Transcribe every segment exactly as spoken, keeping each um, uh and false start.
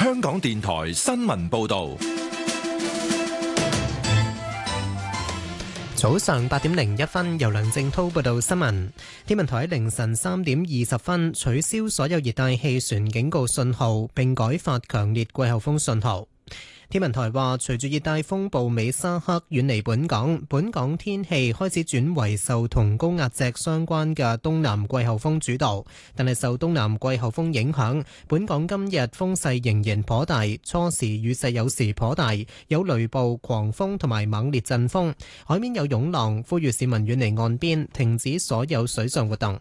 香港電台新聞報道。 早上八點零一分，由梁正濤報道新聞。天文台喺凌晨三點二十分取消所有熱帶氣旋警告信號，並改發強烈季候風信號。天文台話，隨住熱帶風暴美沙克遠離本港，本港天氣開始轉為受同高壓脊相關嘅東南季候風主導，但係受東南季候風影響，本港今日風勢仍然頗大，初時雨勢有時頗大，有雷暴、狂風同埋猛烈陣風，海面有湧浪，呼籲市民遠離岸邊，停止所有水上活動。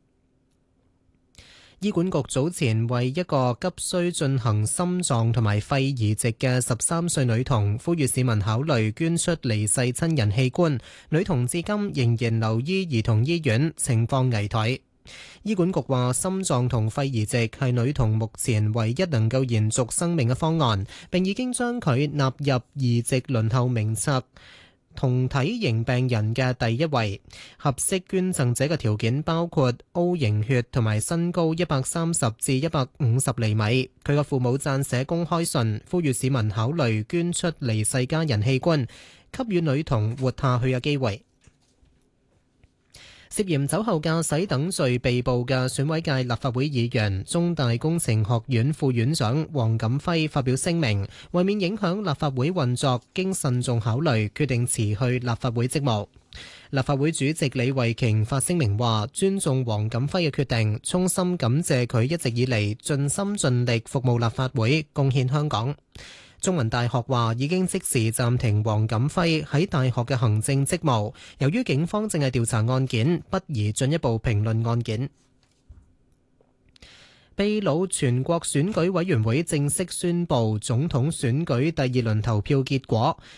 醫管局早前為一個急需進行心臟同埋肺移植嘅十三歲女童，呼籲市民考慮捐出離世親人器官。女童至今仍然留醫兒童醫院，情況危殆。醫管局話，心臟同肺移植係女童目前唯一能夠延續生命嘅方案，並已經將佢納入移植輪候名冊同體型病人嘅第一位。合適捐贈者嘅條件包括 O 型血同埋身高一百三十至一百五十厘米。佢嘅父母撰寫公開信，呼籲市民考慮捐出離世家人器官，給予女童活下去嘅機會。涉嫌酒後駕駛等罪被捕嘅選委界立法會議員、中大工程學院副院長黃錦輝發表聲明，為免影響立法會運作，經慎重考慮，決定辭去立法會職務。立法會主席李慧瓊發聲明話，尊重黃錦輝嘅決定，衷心感謝佢一直以嚟盡心盡力服務立法會，貢獻香港。中文大學話已經即時暫停黃錦輝喺大學嘅行政職務，由於警方正係調查案件，不宜進一步評論案件。秘魯全國選舉委員會正式宣布總統選舉第二輪投票結果，